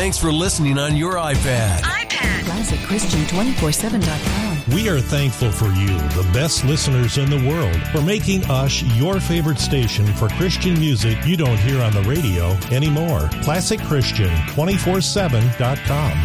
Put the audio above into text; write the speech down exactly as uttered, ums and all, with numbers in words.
Thanks for listening on your iPad. iPad. Classic Christian two forty-seven dot com. We are thankful for you, the best listeners in the world, for making us your favorite station for Christian music you don't hear on the radio anymore. Classic Christian two forty-seven dot com.